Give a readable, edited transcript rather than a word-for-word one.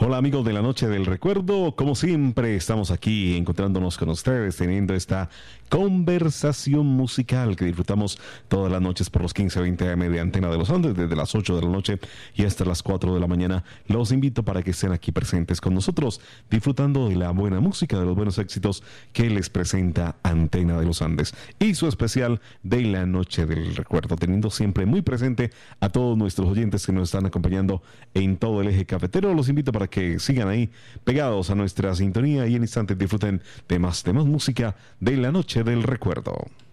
Hola amigos de la Noche del Recuerdo, como siempre estamos aquí encontrándonos con ustedes, teniendo esta conversación musical que disfrutamos todas las noches por los 15:20 AM de Antena de los Andes, desde las 8 de la noche y hasta las 4 de la mañana. Los invito para que estén aquí presentes con nosotros, disfrutando de la buena música, de los buenos éxitos que les presenta Antena de los Andes y su especial de la Noche del Recuerdo, teniendo siempre muy presente a todos nuestros oyentes que nos están acompañando en todo el eje cafetero. Los invito para que sigan ahí pegados a nuestra sintonía y en instantes disfruten de más música de la Noche del Recuerdo.